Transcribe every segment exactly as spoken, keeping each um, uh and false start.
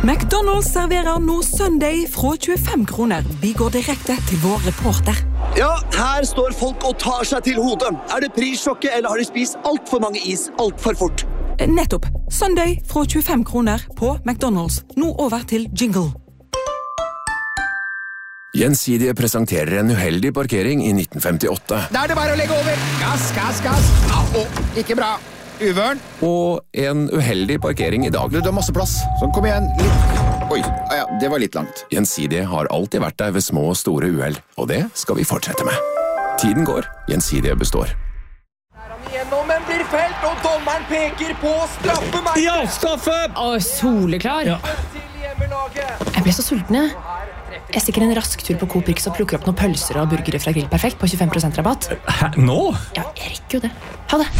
McDonald's serverer nå Sunday fra tjuefem kroner. Vi går direkte til vår reporter. Ja, her står folk og tar seg til hodet. Er det prissjokket, eller har de spist alt for mange is alt for fort? Nettopp. Sunday fra tjuefem kroner på McDonald's. Nå over til jingle. Gjensidige presenterer en uheldig parkering i nitten femtiåtte. Da er det bare å legge over. Gass, gass, gass. Au, ikke bra. Uvørn. Og en uheldig parkering i dag. Du har masse plass. Sånn, kom igjen. Litt. Oi, ja, det var litt langt. Gjensidige har alltid vært der ved små og store uheld, og det skal vi fortsette med. Tiden går, Gjensidige består. Der han igjennom, men blir felt, og dommeren peker på straffemerket. Ja, straffe! Å, soleklar. Ja. Jeg ble så sulten, jeg. Jeg stikker en rask tur på Coop Rix og plukker opp noen pølser og burgere fra Grill Perfekt på tjuefem prosent rabatt. Hæ, nå? Ja, jeg rekker jo det. Ha det.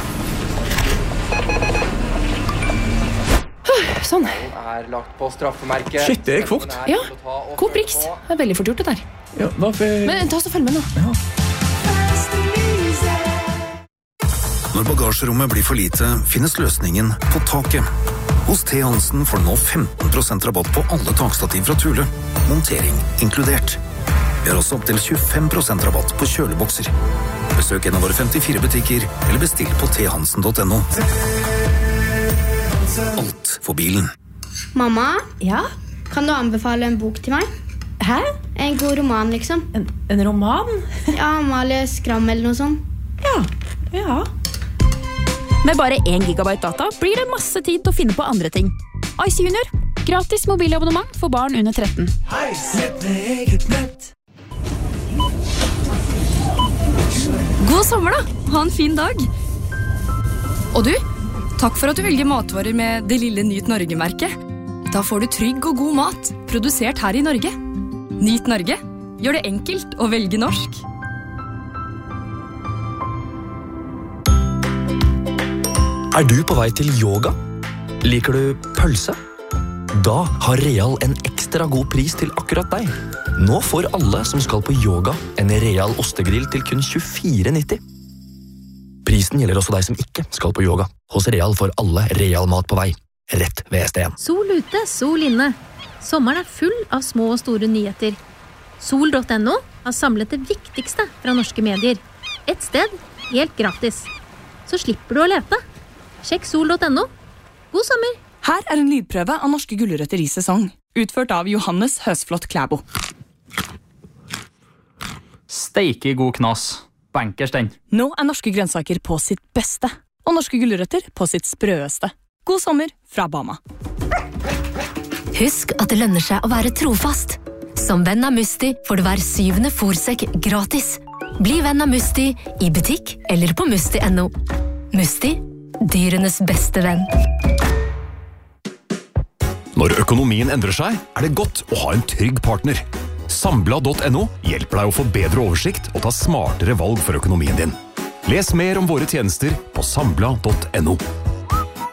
Sånn. Er lagt på straffemerket. Shit, det gikk fort. Ja, Coop Rix. Det er veldig fort gjort det der. Ja, hvorfor... Men ta oss og følg med nå. Ja. Når bagasjerommet blir for lite, finnes løsningen på taket. Hos T. Hansen får du nå femten prosent rabatt på alle takstativ fra Thule. Montering inkludert. Vi har også opp til tjuefem prosent rabatt på kjølebokser. Besøk en av våre femtifire butikker, eller bestill på t hansen punktum no. Alt for bilen. Mamma, Ja? kan du anbefale en bok til meg? Hæ? En god roman, liksom. En, en roman? Ja, Amalie Skram eller noe sånt. Ja, ja. Med bare én gigabyte data blir det masse tid til å finne på andre ting. Ice Junior. Gratis mobilabonnement for barn under tretten. Hei, sett med eget nett. God sommer da! Ha en fin dag! Og du, takk for at du velger matvarer med det lille Nyt Norge-merket. Da får du trygg og god mat, produsert her i Norge. Nyt Norge. Gjør det enkelt å velge norsk. Er du på vei til yoga? Liker du pølse? Da har Real en ekstra god pris til akkurat deg. Nå får alle som skal på yoga en Real ostegrill til kun tjuefire nitti. Prisen gjelder også deg som ikke skal på yoga. Hos Real får alle Real mat på vei. Rett ved S D en. Sol ute, sol inne. Sommeren er full av små og store nyheter. sol punktum no har samlet det viktigste fra norske medier. Et sted, helt gratis. Så slipper du å lete. Sjekk sol punktum no. God sommer! Her er en lydprøve av norske gulrøtter i sesong. Utført av Johannes Høsflot Klæbo. Steike god knas. Bankers den. Nå er norske grønnsaker på sitt beste. Og norske gulrøtter på sitt sprøeste. God sommer fra Bama. Husk at det lønner seg å være trofast. Som venn av Musti får du hver syvende fôrsekk gratis. Bli venn av Musti i butikk eller på musti punktum no. Musti, dyrenes beste venn. Når økonomien endrer seg, er det godt å ha en trygg partner. Sambla punktum no hjelper deg å få bedre oversikt og ta smartere valg for økonomien din. Les mer om våre tjenester på sambla punktum no.